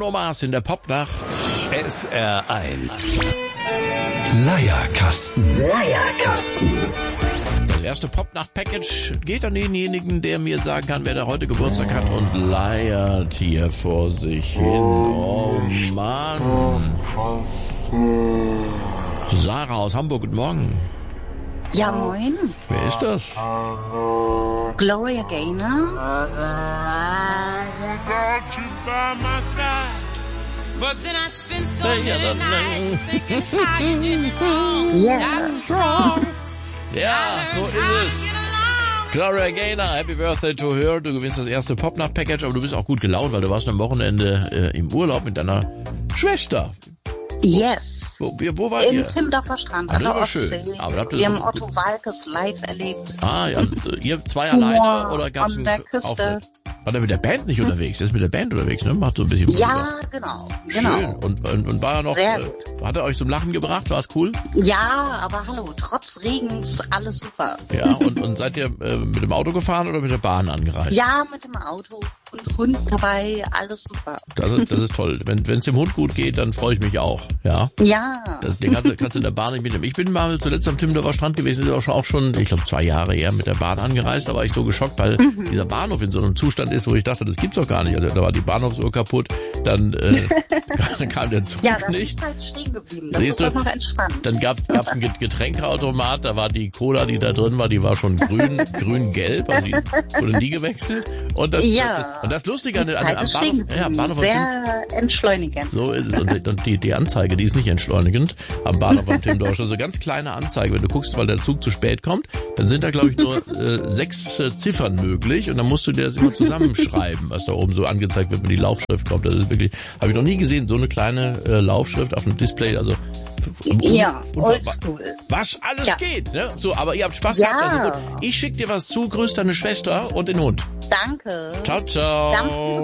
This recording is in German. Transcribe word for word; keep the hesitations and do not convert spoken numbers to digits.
Bruno Mars in der Popnacht. S R eins. Leierkasten. Leierkasten. Das erste Popnacht-Package geht an denjenigen, der mir sagen kann, wer da heute Geburtstag hat und leiert hier vor sich hin. Oh Mann. Sarah aus Hamburg, guten Morgen. Ja, moin. Wer ist das? Gloria Gaynor. Ja. Ja, so ist es. Gloria Gaynor, Happy Birthday to her. Du gewinnst das erste Popnacht-Package, aber du bist auch gut gelaunt, weil du warst am Wochenende äh, im Urlaub mit deiner Schwester. Yes. Wo, wo wart Im ihr? Timmendorfer Strand, Ah, an das der war schön. Ostsee. Aber habt ihr Wir so- haben Otto Walkes live erlebt. Ah, ja, also, ihr zwei Humor alleine oder gab's an einen der Küste. Auftritt? War der mit der Band nicht unterwegs? Der ist mit der Band unterwegs, ne? Macht so ein bisschen Musik. Ja, genau. Schön. genau. Und, und, und war er noch, Sehr äh, gut. hat er euch zum Lachen gebracht? War es cool? Ja, aber hallo, trotz Regens alles super. Ja, und, und seid ihr äh, mit dem Auto gefahren oder mit der Bahn angereist? Ja, mit dem Auto und Hund dabei, alles super. Das ist, das ist toll. Wenn es dem Hund gut geht, dann freue ich mich auch. Ja. Ja. Das, den kannst, du- kannst du in der Bahn nicht mitnehmen. Ich bin mal zuletzt am Timmendorfer Strand gewesen, ist auch schon, auch schon ich glaube, zwei Jahre her mit der Bahn angereist. Da war ich so geschockt, weil Mhm. dieser Bahnhof in so einem Zustand ist, wo ich dachte, das gibt's doch gar nicht. Also da war die Bahnhofsuhr kaputt, dann, äh, dann kam der Zug Ja, das nicht. ist halt stehen geblieben. Das Siehst ist du, doch noch entspannt. Dann gab's gab's einen Get- Getränkeautomat, da war die Cola, die da drin war, die war schon grün, grün-gelb, also die wurde nie gewechselt. Und das, Ja. das, und das Lustige an, Die an, Zeit am ist Bahnhof, stehen ja, am geblieben. Bahnhof am Timm- Sehr entschleunigend. so ist es. Und, und die, die Anzeige, die ist nicht entschleunigend am Bahnhof am Timmendorfer. Also ganz kleine Anzeige. Wenn du guckst, weil der Zug zu spät kommt, dann sind da, glaube ich, nur äh, sechs äh, Ziffern möglich. Und dann musst du dir das immer zusammenschreiben, was da oben so angezeigt wird, wenn die Laufschrift kommt. Das ist wirklich, habe ich noch nie gesehen, so eine kleine äh, Laufschrift auf dem Display. Also und, Ja, und- oldschool. was alles Ja. geht. Ne? So, aber ihr habt Spaß Ja. gehabt. Also gut. Ich schick dir was zu. Grüß deine Schwester und den Hund. Danke. Ciao, ciao. Ganz liebe